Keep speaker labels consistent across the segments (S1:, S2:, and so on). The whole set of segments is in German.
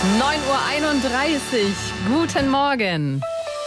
S1: 9:31 Uhr. Guten Morgen.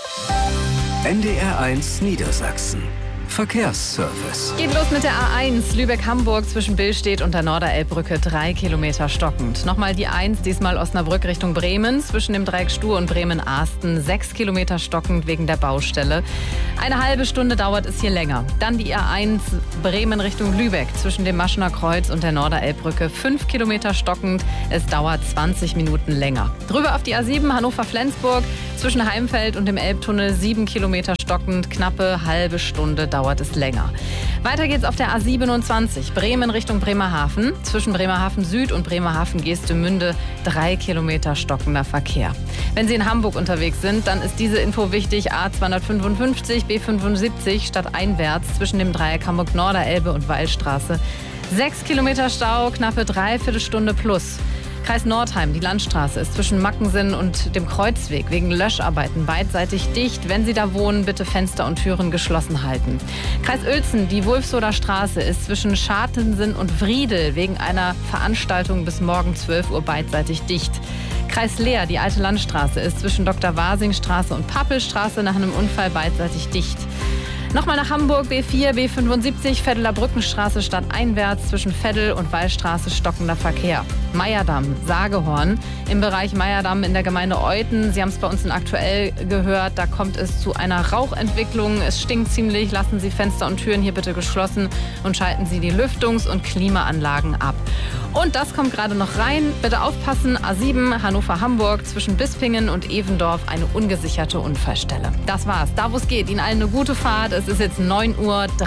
S2: NDR1 Niedersachsen. Verkehrsservice.
S1: Geht los mit der A1 Lübeck-Hamburg zwischen Billstedt und der Norderelbbrücke 3 Kilometer stockend. Nochmal die 1, diesmal Osnabrück Richtung Bremen, zwischen dem Dreieck Stur und Bremen-Ahsten 6 Kilometer stockend wegen der Baustelle. Eine halbe Stunde dauert es hier länger. Dann die A1 Bremen Richtung Lübeck zwischen dem Maschener Kreuz und der Norderelbbrücke 5 Kilometer stockend. Es dauert 20 Minuten länger. Drüber auf die A7 Hannover-Flensburg zwischen Heimfeld und dem Elbtunnel 7 Kilometer stockend. Knappe halbe Stunde dauert es länger. Weiter geht's auf der A27 Bremen Richtung Bremerhaven. Zwischen Bremerhaven Süd und Bremerhaven-Geestemünde 3 Kilometer stockender Verkehr. Wenn Sie in Hamburg unterwegs sind, dann ist diese Info wichtig. A255, B75 stadteinwärts zwischen dem Dreieck Hamburg-Norderelbe und Wallstraße. 6 Kilometer Stau, knappe dreiviertel Stunde plus. Kreis Nordheim, die Landstraße ist zwischen Mackensen und dem Kreuzweg wegen Löscharbeiten beidseitig dicht. Wenn Sie da wohnen, bitte Fenster und Türen geschlossen halten. Kreis Uelzen, die Wulfsoder Straße ist zwischen Schartensen und Wriedel wegen einer Veranstaltung bis morgen 12 Uhr beidseitig dicht. Kreis Leer, die Alte Landstraße ist zwischen Dr. Wasing-Straße und Pappelstraße nach einem Unfall beidseitig dicht. Nochmal nach Hamburg, B4, B75, Veddeler Brückenstraße stadteinwärts zwischen Veddel und Wallstraße stockender Verkehr. Meyerdamm, Sagehorn im Bereich Meyerdamm in der Gemeinde Euthen. Sie haben es bei uns in Aktuell gehört, da kommt es zu einer Rauchentwicklung. Es stinkt ziemlich, lassen Sie Fenster und Türen hier bitte geschlossen und schalten Sie die Lüftungs- und Klimaanlagen ab. Und das kommt gerade noch rein. Bitte aufpassen, A7 Hannover-Hamburg zwischen Bispingen und Evendorf eine ungesicherte Unfallstelle. Das war's. Da wo es geht, Ihnen allen eine gute Fahrt. Es ist jetzt 9:33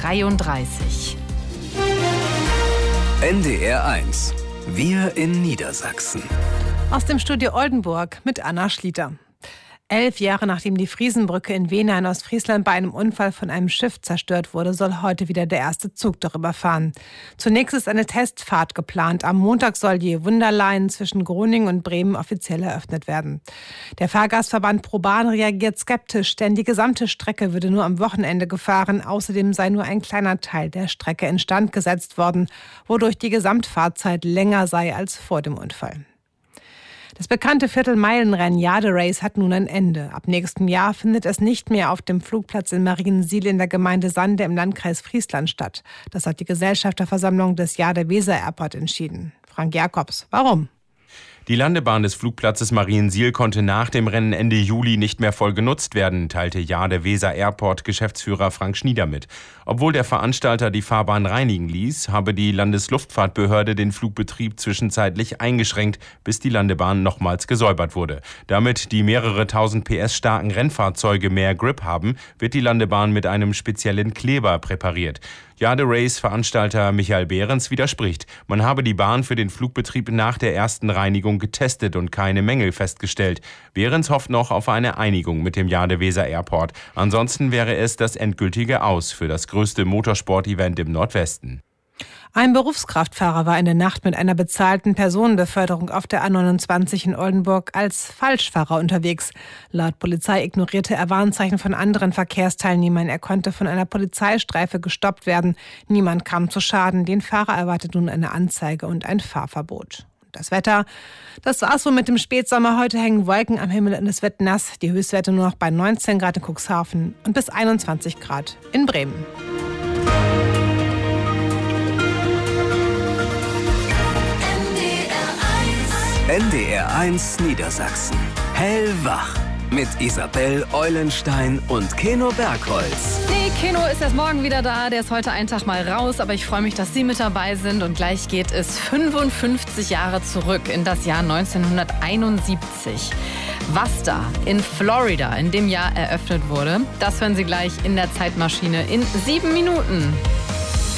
S1: Uhr.
S2: NDR1. Wir in Niedersachsen.
S3: Aus dem Studio Oldenburg mit Anna Schlitter. 11 Jahre nachdem die Friesenbrücke in Wehna in Ostfriesland bei einem Unfall von einem Schiff zerstört wurde, soll heute wieder der erste Zug darüber fahren. Zunächst ist eine Testfahrt geplant. Am Montag soll die Wunderline zwischen Groningen und Bremen offiziell eröffnet werden. Der Fahrgastverband ProBahn reagiert skeptisch, denn die gesamte Strecke würde nur am Wochenende gefahren. Außerdem sei nur ein kleiner Teil der Strecke instand gesetzt worden, wodurch die Gesamtfahrzeit länger sei als vor dem Unfall. Das bekannte Viertelmeilenrennen Jade Race hat nun ein Ende. Ab nächstem Jahr findet es nicht mehr auf dem Flugplatz in Mariensiel in der Gemeinde Sande im Landkreis Friesland statt. Das hat die Gesellschafterversammlung des Jade Weser Airport entschieden. Frank Jakobs, warum?
S4: Die Landebahn des Flugplatzes Mariensiel konnte nach dem Rennen Ende Juli nicht mehr voll genutzt werden, teilte Jade Weser Airport Geschäftsführer Frank Schnieder mit. Obwohl der Veranstalter die Fahrbahn reinigen ließ, habe die Landesluftfahrtbehörde den Flugbetrieb zwischenzeitlich eingeschränkt, bis die Landebahn nochmals gesäubert wurde. Damit die mehrere 1000 PS starken Rennfahrzeuge mehr Grip haben, wird die Landebahn mit einem speziellen Kleber präpariert. Jade Race Veranstalter Michael Behrens widerspricht. Man habe die Bahn für den Flugbetrieb nach der ersten Reinigung getestet und keine Mängel festgestellt. Behrens hofft noch auf eine Einigung mit dem Jade Weser Airport. Ansonsten wäre es das endgültige Aus für das größte Motorsport-Event im Nordwesten.
S3: Ein Berufskraftfahrer war in der Nacht mit einer bezahlten Personenbeförderung auf der A29 in Oldenburg als Falschfahrer unterwegs. Laut Polizei ignorierte er Warnzeichen von anderen Verkehrsteilnehmern. Er konnte von einer Polizeistreife gestoppt werden. Niemand kam zu Schaden. Den Fahrer erwartet nun eine Anzeige und ein Fahrverbot. Das Wetter, das war's so mit dem Spätsommer. Heute hängen Wolken am Himmel und es wird nass. Die Höchstwerte nur noch bei 19 Grad in Cuxhaven und bis 21 Grad in Bremen.
S2: NDR1 Niedersachsen. Hellwach. Mit Isabel Eulenstein und Keno Bergholz.
S1: Nee, Keno ist erst morgen wieder da. Der ist heute einen Tag mal raus. Aber ich freue mich, dass Sie mit dabei sind. Und gleich geht es 55 Jahre zurück in das Jahr 1971. Was da in Florida in dem Jahr eröffnet wurde, das hören Sie gleich in der Zeitmaschine in 7 Minuten.